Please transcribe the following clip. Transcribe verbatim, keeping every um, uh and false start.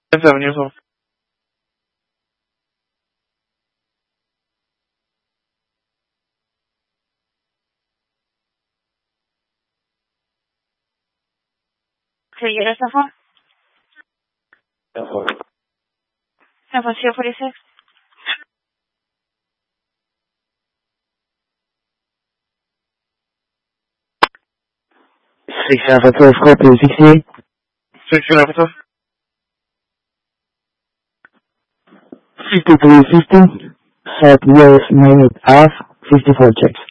Seven years old. Can you get us that phone? Ten four. San Francisco forty-six. Six Alpha twelve, Scorpio sixty-eight. Six Alpha twelve. fifty-three fifty. Southwest Minute Ave, fifty-four checks.